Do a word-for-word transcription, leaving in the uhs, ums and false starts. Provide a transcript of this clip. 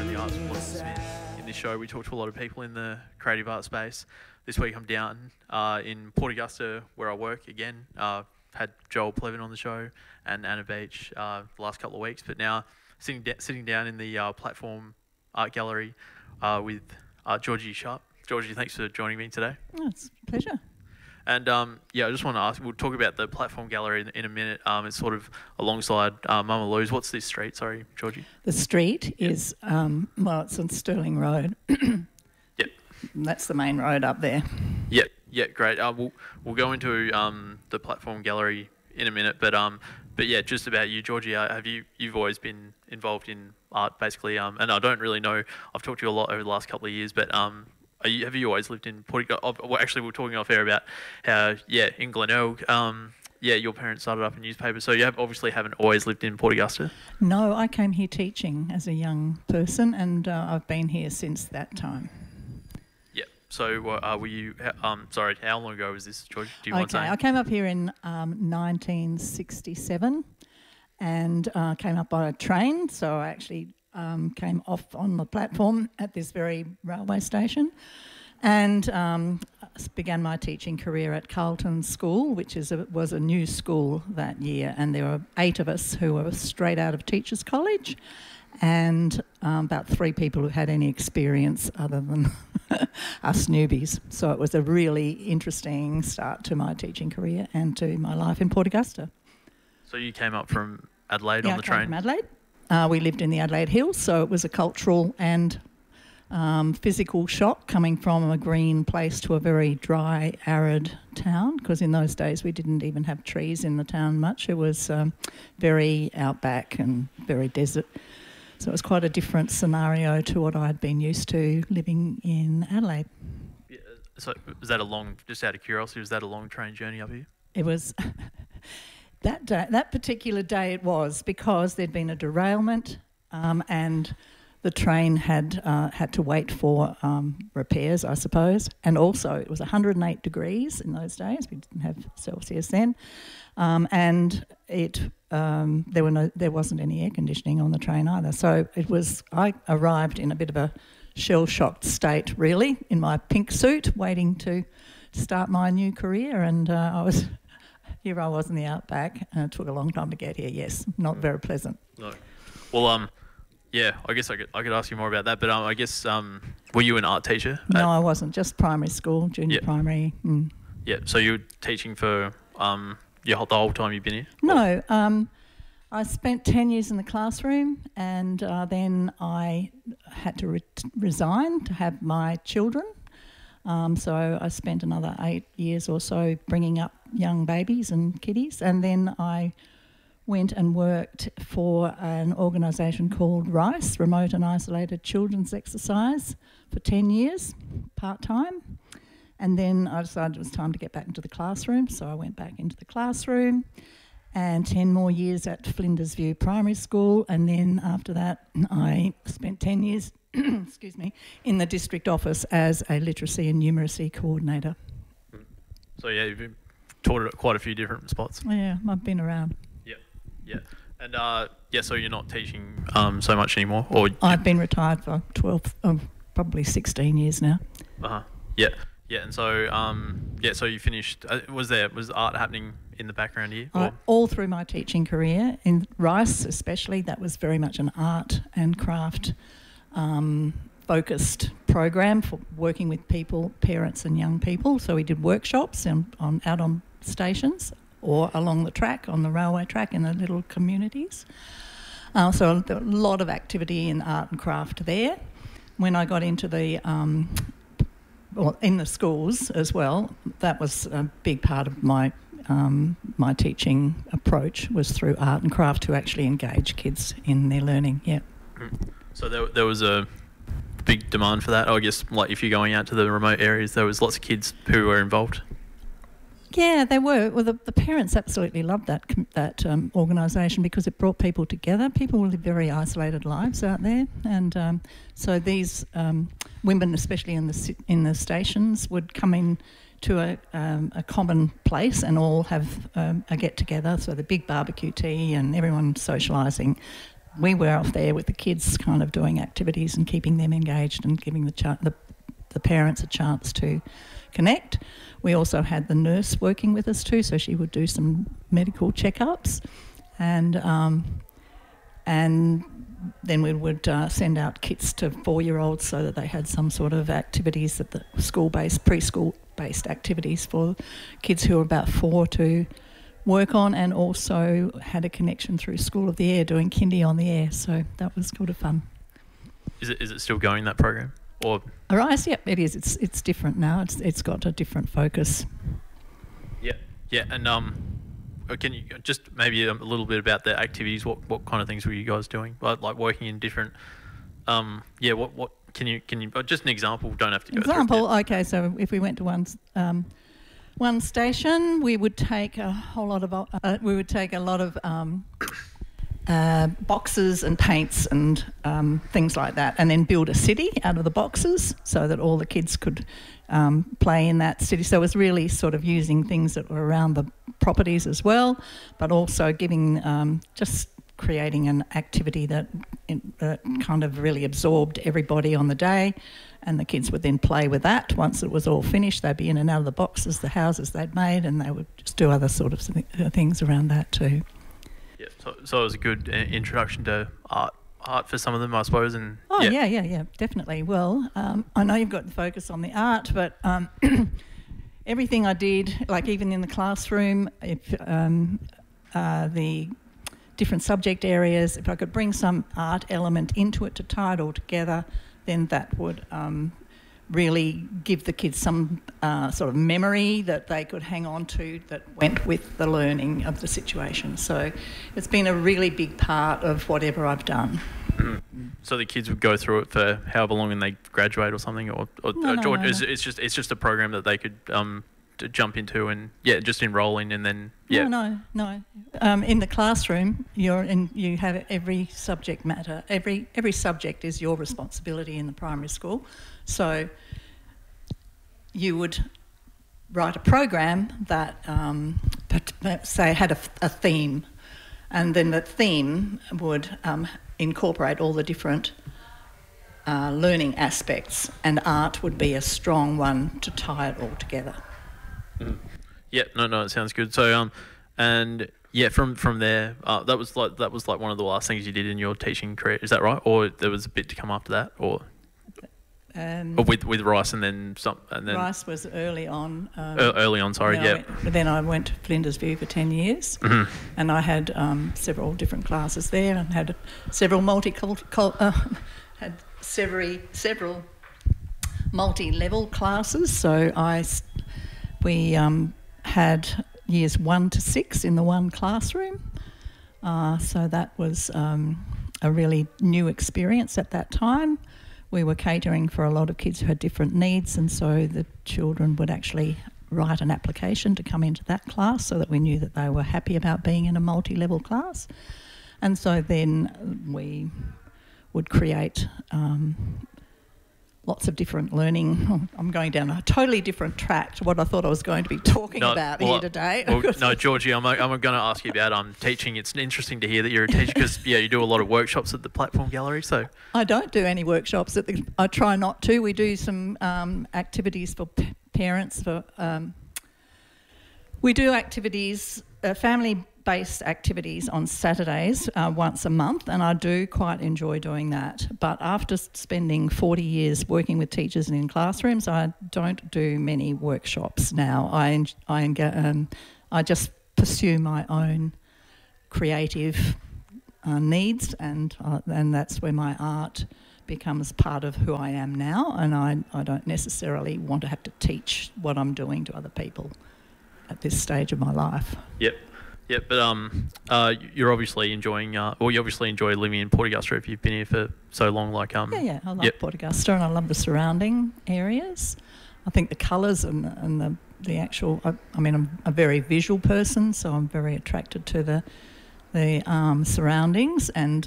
Summer in the Arts with Lawson Smith. In this show, we talk to a lot of people in the creative art space. This week, I'm down uh, in Port Augusta, where I work again. Uh, had Joel Plevin on the show and Anna Beach uh, the last couple of weeks, but now sitting da- sitting down in the uh, Platform Art Gallery uh, with uh, Georgie Sharp. Georgie, thanks for joining me today. Oh, it's a pleasure. And um, yeah, I just want to ask, we'll talk about the Platform Gallery in, in a minute. Um, it's sort of alongside uh, Mama Lou's. What's this street? Sorry, Georgie. The street yep. is, um, well, it's on Stirling Road. Yep. That's the main road up there. Yep, yeah, great. Uh, we'll we'll go into um, the Platform Gallery in a minute, but um, but yeah, just about you, Georgie. Uh, have you you've always been involved in art, basically? Um, and I don't really know. I've talked to you a lot over the last couple of years, but um. Are you, have you always lived in Port Augusta? Well, actually, we were talking off air about how, yeah, in Glenelg, um, yeah, your parents started up a newspaper, so you have obviously haven't always lived in Port Augusta. No, I came here teaching as a young person, and uh, I've been here since that time. Yeah. So, uh, were you? Um, sorry, how long ago was this, George? Do you want to say? Okay, I came up here in um, nineteen sixty-seven, and uh, came up by a train. So I actually. Um, came off on the platform at this very railway station and um, began my teaching career at Carlton School, which is a, was a new school that year, and there were eight of us who were straight out of Teachers College and um, about three people who had any experience other than us newbies. So it was a really interesting start to my teaching career and to my life in Port Augusta. So you came up from Adelaide yeah, on the I came train? from Adelaide. Uh, we lived in the Adelaide Hills, so it was a cultural and um, physical shock coming from a green place to a very dry, arid town, because in those days we didn't even have trees in the town much. It was um, very outback and very desert. So it was quite a different scenario to what I'd been used to living in Adelaide. Yeah, so was that a long, just out of curiosity, was that a long train journey up here? It was... That day, that particular day it was, because there'd been a derailment um, and the train had uh, had to wait for um, repairs, I suppose. And also it was one hundred eight degrees in those days. We didn't have Celsius then. Um, and it um, there were no there wasn't any air conditioning on the train either. So it was I arrived in a bit of a shell-shocked state, really, in my pink suit, waiting to start my new career. And uh, I was... Here I was in the outback, and it took a long time to get here. Yes, not very pleasant. No. Well, um, yeah, I guess I could I could ask you more about that, but um, I guess um, were you an art teacher? No, I wasn't. Just primary school, junior yep. primary. Mm. Yeah. So you were teaching for um, your whole, the whole time you've been here? No, um, I spent ten years in the classroom, and uh, then I had to re- resign to have my children. Um, so I spent another eight years or so bringing up young babies and kiddies, and then I went and worked for an organisation called RICE, Remote and Isolated Children's Exercise, for ten years, part-time. And then I decided it was time to get back into the classroom, so I went back into the classroom, and ten more years at Flinders View Primary School, and then after that I spent ten years excuse me, in the district office as a literacy and numeracy coordinator. So yeah, you've been taught at quite a few different spots. Yeah, I've been around. Yeah, yeah. And uh, yeah, so you're not teaching um, so much anymore? Or I've been retired for twelve, oh, probably sixteen years now. Uh-huh, yeah. Yeah, and so um, yeah, so you finished. Uh, was there was art happening in the background here? I, all through my teaching career in RICE, especially, that was very much an art and craft um, focused program for working with people, parents, and young people. So we did workshops on, on out on stations or along the track on the railway track in the little communities. Uh, so there was a lot of activity in art and craft there. When I got into the um, well, in the schools as well, that was a big part of my um, my teaching approach, was through art and craft to actually engage kids in their learning. Yeah. So there, there was a big demand for that. I guess, like if you're going out to the remote areas, there was lots of kids who were involved. Yeah, they were. Well, the, the parents absolutely loved that that um, organisation because it brought people together. People live very isolated lives out there, and um, so these um, women, especially in the in the stations, would come in to a, um, a common place and all have um, a get together. So the big barbecue tea and everyone socialising we were off there with the kids, kind of doing activities and keeping them engaged and giving the, ch- the the parents a chance to connect. We also had the nurse working with us too, so she would do some medical checkups, and um, and then we would uh, send out kits to four-year-olds so that they had some sort of activities at the school-based, preschool-based activities for kids who were about four to work on, and also had a connection through School of the Air doing kindy on the air, so that was good of fun. Is it is it still going, that program? Or Arise, yep, it is. It's it's different now. It's it's got a different focus. yeah, yeah, and um, can you just maybe a little bit about the activities? What what kind of things were you guys doing? Like, like working in different, um, yeah. What what can you can you just an example? Don't have to go Example. through it. Okay, so if we went to one um, one station, we would take a whole lot of uh, we would take a lot of um, uh, boxes and paints and um, things like that, and then build a city out of the boxes so that all the kids could um, play in that city. So it was really sort of using things that were around the properties as well, but also giving um, just creating an activity that uh, kind of really absorbed everybody on the day, and the kids would then play with that. Once it was all finished, they'd be in and out of the boxes, the houses they'd made, and they would just do other sort of things around that too. Yeah, so, so it was a good uh, introduction to art, art for some of them, I suppose. And oh yeah, yeah, yeah, yeah, definitely. Well, um, I know you've got the focus on the art, but um, everything I did, like even in the classroom, if um, uh, the different subject areas, if I could bring some art element into it to tie it all together, then that would um, really give the kids some uh, sort of memory that they could hang on to that went with the learning of the situation. So it's been a really big part of whatever I've done. Mm-hmm. So the kids would go through it for however long and they graduate or something, or, or No, no, George, no, no. It's, it's just it's just a program that they could um, to jump into and yeah, just enroll in, and then yeah. No, no, no. Um, in the classroom, you're in. You have every subject matter. Every every subject is your responsibility in the primary school. So you would write a program that, um, but, but say, had a, a theme, and then the theme would um, incorporate all the different uh, learning aspects, and art would be a strong one to tie it all together. Mm. Yeah, no, no, it sounds good. So, um, and yeah, from from there, uh, that was like that was like one of the last things you did in your teaching career. Is that right? Or there was a bit to come after that, or, Um, or with with Rice and then some, and then Rice was early on. Um, uh, early on. Sorry, then I yeah. went- but then I went to Flinders View for ten years, Mm-hmm. and I had um, several different classes there, and had several multicultural, uh, had several several multi-level classes. So I, s- we um, had years one to six in the one classroom. Uh, so that was um, a really new experience at that time. We were catering for a lot of kids who had different needs, and so the children would actually write an application to come into that class so that we knew that they were happy about being in a multi-level class. And so then we would create um, lots of different learning. I'm going down a totally different track to what I thought I was going to be talking No, about well, here today. Well, no, Georgie, I'm, I'm going to ask you about um, teaching. It's interesting to hear that you're a teacher because, yeah, you do a lot of workshops at the Platform Gallery. So I don't do any workshops. At the, I try not to. We do some um, activities for p- parents. For um, we do activities, uh, family-based activities on Saturdays uh, once a month, and I do quite enjoy doing that. But after spending forty years working with teachers and in classrooms, I don't do many workshops now. I I, um, I just pursue my own creative uh, needs, and uh, and that's where my art becomes part of who I am now, and I, I don't necessarily want to have to teach what I'm doing to other people at this stage of my life. Yep. Yep, but um, uh, you're obviously enjoying, uh, well, you obviously enjoy living in Port Augusta if you've been here for so long. Like, um, Yeah, yeah, I love yep. Port Augusta, and I love the surrounding areas. I think the colours and, and the, the actual, I, I mean, I'm a very visual person, so I'm very attracted to the the um, surroundings, and